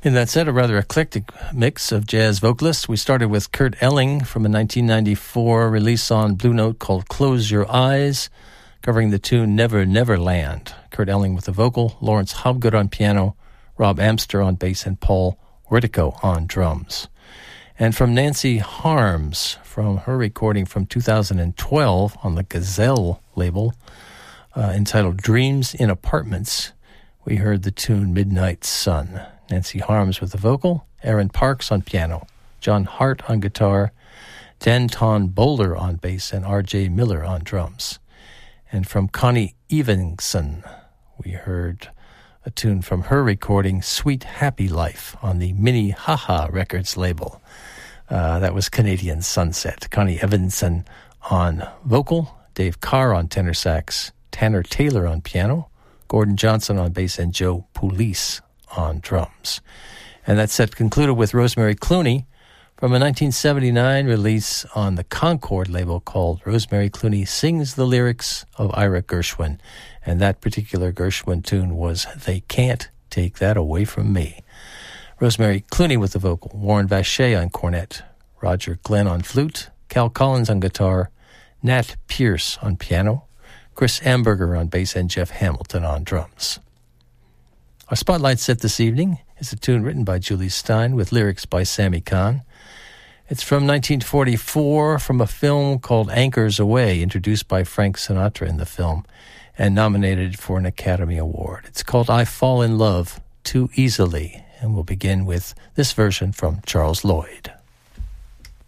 In that set, a rather eclectic mix of jazz vocalists. We started with Kurt Elling from a 1994 release on Blue Note called Close Your Eyes, covering the tune Never Never Land. Kurt Elling with the vocal, Lawrence Hobgood on piano, Rob Amster on bass, and Paul Wertico on drums. And from Nancy Harms, from her recording from 2012 on the Gazelle label, entitled Dreams in Apartments, we heard the tune Midnight Sun. Nancy Harms with the vocal, Aaron Parks on piano, John Hart on guitar, Danton Bowler on bass, and R.J. Miller on drums. And from Connie Evenson, we heard a tune from her recording, Sweet Happy Life, on the Mini Haha Records label. That was Canadian Sunset. Connie Evenson on vocal, Dave Carr on tenor sax, Tanner Taylor on piano, Gordon Johnson on bass, and Joe Pulis on drums. And that set concluded with Rosemary Clooney from a 1979 release on the Concord label called Rosemary Clooney Sings the Lyrics of Ira Gershwin. And that particular Gershwin tune was They Can't Take That Away From Me. Rosemary Clooney with the vocal, Warren Vacher on cornet, Roger Glenn on flute, Cal Collins on guitar, Nat Pierce on piano, Chris Amberger on bass, and Jeff Hamilton on drums. Our spotlight set this evening is a tune written by Julie Stein with lyrics by Sammy Kahn. It's from 1944 from a film called Anchors Away, introduced by Frank Sinatra in the film and nominated for an Academy Award. It's called I Fall in Love Too Easily, and we'll begin with this version from Charles Lloyd.